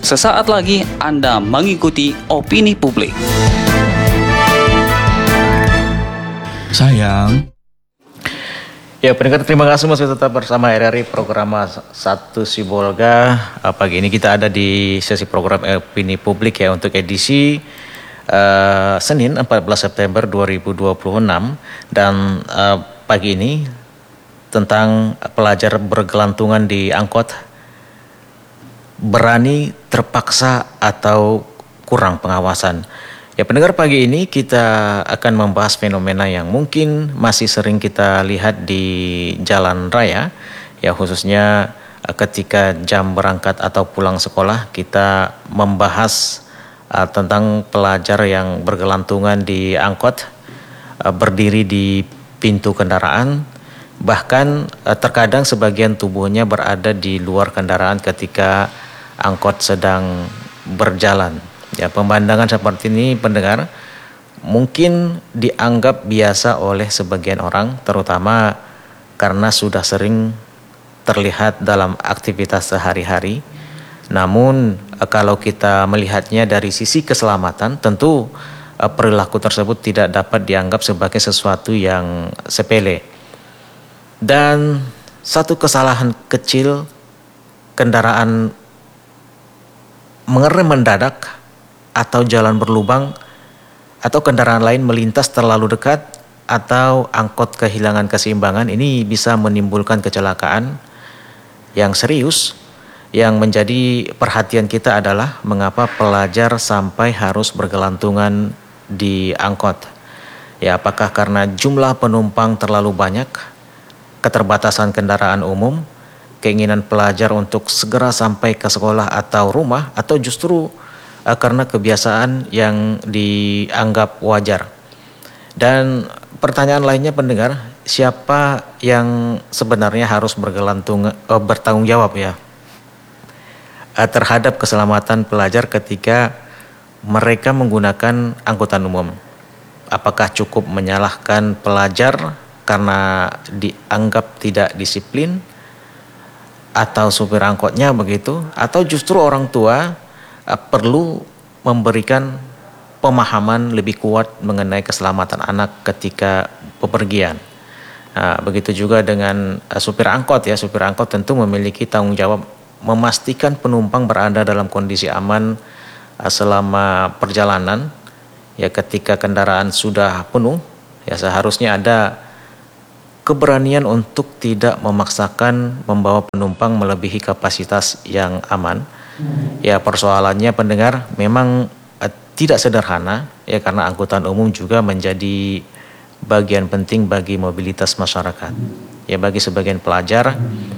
Sesaat lagi Anda mengikuti Opini Publik. Sayang. Ya pendengar, terima kasih masih tetap bersama RRI program 1 Sibolga. Pagi ini kita ada di sesi program Opini Publik ya untuk edisi Senin 14 September 2026. Dan pagi ini tentang pelajar bergelantungan di angkot, berani, terpaksa, atau kurang pengawasan. Ya pendengar, pagi ini kita akan membahas fenomena yang mungkin masih sering kita lihat di jalan raya, ya khususnya ketika jam berangkat atau pulang sekolah. Kita membahas tentang pelajar yang bergelantungan di angkot, berdiri di pintu kendaraan, bahkan terkadang sebagian tubuhnya berada di luar kendaraan ketika angkot sedang berjalan. Ya, pemandangan seperti ini pendengar mungkin dianggap biasa oleh sebagian orang, terutama karena sudah sering terlihat dalam aktivitas sehari-hari. Namun kalau kita melihatnya dari sisi keselamatan, tentu perilaku tersebut tidak dapat dianggap sebagai sesuatu yang sepele. Dan satu kesalahan kecil, kendaraan mengerem mendadak, atau jalan berlubang, atau kendaraan lain melintas terlalu dekat, atau angkot kehilangan keseimbangan, ini bisa menimbulkan kecelakaan yang serius. Yang menjadi perhatian kita adalah mengapa pelajar sampai harus bergelantungan di angkot. Ya, apakah karena jumlah penumpang terlalu banyak, keterbatasan kendaraan umum, keinginan pelajar untuk segera sampai ke sekolah atau rumah, atau justru karena kebiasaan yang dianggap wajar. Dan pertanyaan lainnya pendengar, siapa yang sebenarnya harus bertanggung jawab ya terhadap keselamatan pelajar ketika mereka menggunakan angkutan umum? Apakah cukup menyalahkan pelajar karena dianggap tidak disiplin, atau supir angkotnya begitu, atau justru orang tua perlu memberikan pemahaman lebih kuat mengenai keselamatan anak ketika bepergian. Nah, begitu juga dengan supir angkot ya. Supir angkot tentu memiliki tanggung jawab memastikan penumpang berada dalam kondisi aman selama perjalanan. Ya, ketika kendaraan sudah penuh, ya seharusnya ada keberanian untuk tidak memaksakan membawa penumpang melebihi kapasitas yang aman. Ya, persoalannya pendengar memang tidak sederhana ya, karena angkutan umum juga menjadi bagian penting bagi mobilitas masyarakat. Ya, bagi sebagian pelajar,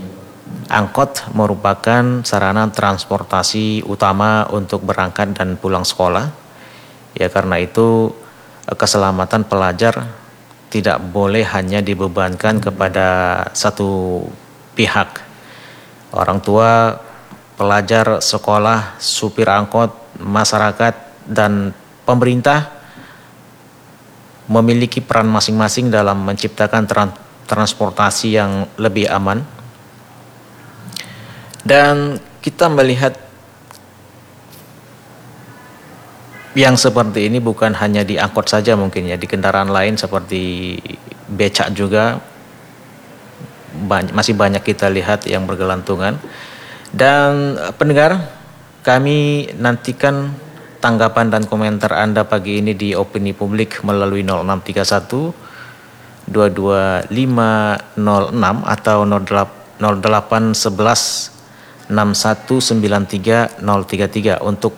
angkot merupakan sarana transportasi utama untuk berangkat dan pulang sekolah. Ya, karena itu keselamatan pelajar tidak boleh hanya dibebankan kepada satu pihak. Orang tua, pelajar, sekolah, supir angkot, masyarakat, dan pemerintah memiliki peran masing-masing dalam menciptakan transportasi yang lebih aman. Dan kita melihat yang seperti ini bukan hanya di angkot saja, mungkin ya di kendaraan lain seperti becak juga masih banyak kita lihat yang bergelantungan. Dan pendengar, kami nantikan tanggapan dan komentar Anda pagi ini di Opini Publik melalui 0631 22506 atau 0811 6193 033 untuk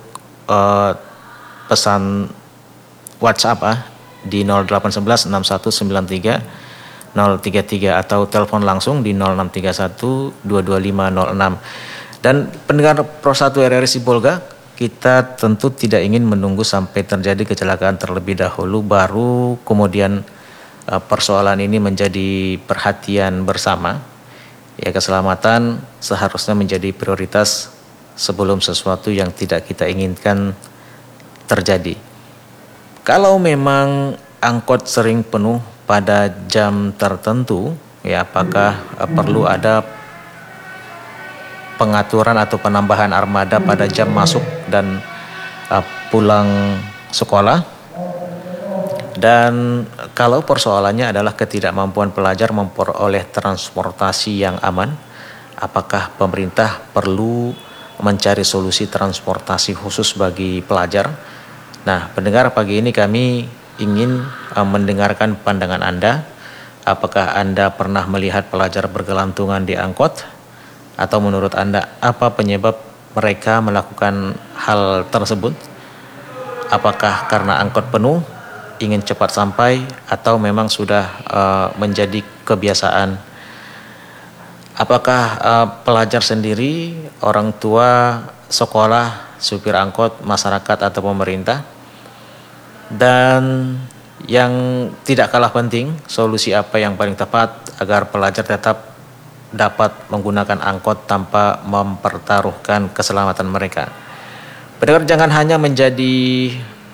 pesan WhatsApp di 0811 6193 033 atau telepon langsung di 0631 22506. Dan pendengar Pro 1 RRI Sibolga, kita tentu tidak ingin menunggu sampai terjadi kecelakaan terlebih dahulu baru kemudian persoalan ini menjadi perhatian bersama. Ya, keselamatan seharusnya menjadi prioritas sebelum sesuatu yang tidak kita inginkan terjadi. Kalau memang angkot sering penuh pada jam tertentu, ya apakah perlu ada pengaturan atau penambahan armada pada jam masuk dan pulang sekolah. Dan kalau persoalannya adalah ketidakmampuan pelajar memperoleh transportasi yang aman, apakah pemerintah perlu mencari solusi transportasi khusus bagi pelajar? Nah, pendengar, pagi ini kami ingin mendengarkan pandangan Anda. Apakah Anda pernah melihat pelajar bergelantungan di angkot? Atau menurut Anda, apa penyebab mereka melakukan hal tersebut? Apakah karena angkot penuh, ingin cepat sampai, atau memang sudah menjadi kebiasaan? Apakah pelajar sendiri, orang tua, sekolah, supir angkot, masyarakat, atau pemerintah? Dan yang tidak kalah penting, solusi apa yang paling tepat agar pelajar tetap dapat menggunakan angkot tanpa mempertaruhkan keselamatan mereka? Pendengar, jangan hanya menjadi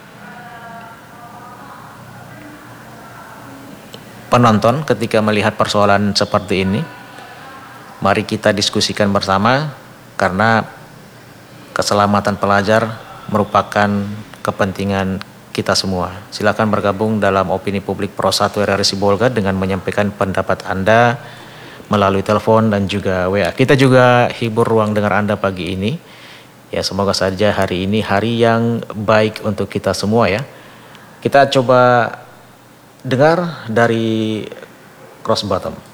penonton ketika melihat persoalan seperti ini. Mari kita diskusikan bersama, karena keselamatan pelajar merupakan kepentingan kita semua. Silakan bergabung dalam Opini Publik Pro 1 RRI Sibolga dengan menyampaikan pendapat Anda melalui telepon dan juga WA. Kita juga hibur ruang dengar Anda pagi ini. Ya, semoga saja hari ini hari yang baik untuk kita semua ya. Kita coba dengar dari Cross Bottom.